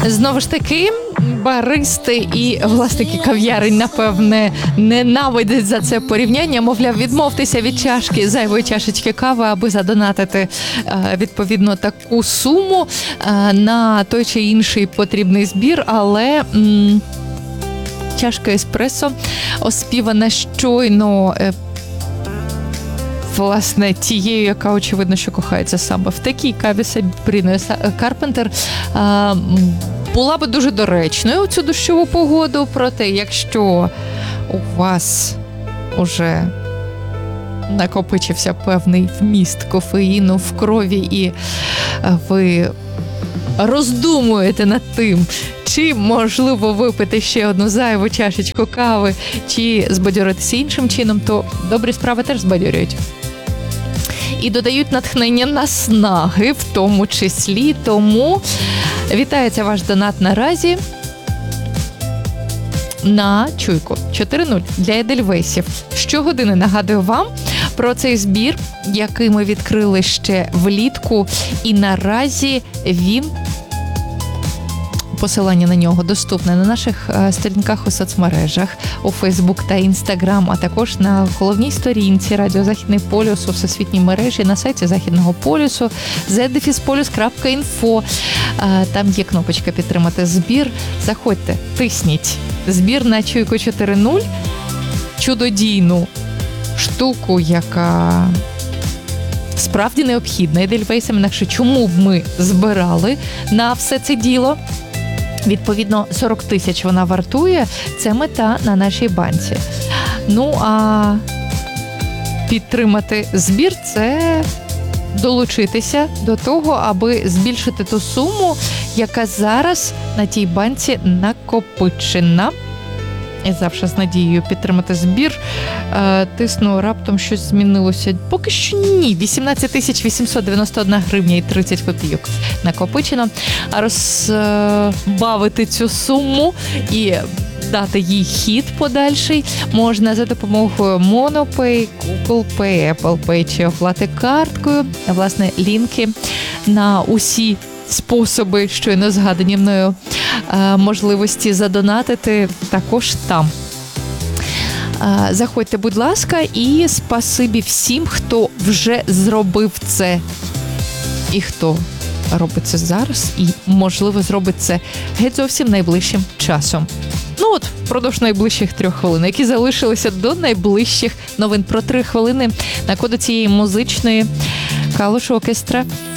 Знову ж таки, баристи і власники кав'ярень, напевне, ненавидять за це порівняння. Мовляв, відмовтеся від чашки, зайвої чашечки кави, аби задонатити, відповідно, таку суму на той чи інший потрібний збір. Але чашка еспресо, оспівана щойно, власне, тією, яка, очевидно, що кохається саме в такій каві Сабріною Карпентер, була би дуже доречною у цю дощову погоду. Проте, якщо у вас уже накопичився певний вміст кофеїну в крові і ви роздумуєте над тим, чи можливо випити ще одну зайву чашечку кави, чи збадьоритися іншим чином, то добрі справи теж збадьорюють. І додають натхнення, наснаги в тому числі. Тому вітається ваш донат наразі на чуйку 4.0 для Едельвейсів. Щогодини нагадую вам про цей збір, який ми відкрили ще влітку, і наразі він, посилання на нього доступне на наших сторінках у соцмережах, у Фейсбук та Інстаграм, а також на головній сторінці Радіо Західний полюс у всесвітній мережі, на сайті Західного полюсу zdefisполюс.info. Там є кнопочка «Підтримати збір». Заходьте, тисніть. Збір на чуйку 4.0. Чудодійну штуку, яка справді необхідна Едельвейсам, інакше чому б ми збирали на все це діло? Відповідно, 40 тисяч вона вартує. Це мета на нашій банці. Ну, а підтримати збір – це долучитися до того, аби збільшити ту суму, яка зараз на тій банці накопичена. І завжди з надією підтримати збір. Тисну, раптом щось змінилося. Поки що ні. 18 891 гривня і 30 копійок накопичено. А розбавити цю суму і дати їй хід подальший можна за допомогою MonoPay, Google Pay, Apple Pay чи оплати карткою. Власне, лінки на усі способи, щойно згадані мною, можливості задонатити також там. Заходьте, будь ласка, і спасибі всім, хто вже зробив це і хто робить це зараз і, можливо, зробить це геть зовсім найближчим часом. Ну от, впродовж найближчих 3 хвилин, які залишилися до найближчих новин. Про 3 хвилини на коду цієї музичної Калуш Оркестра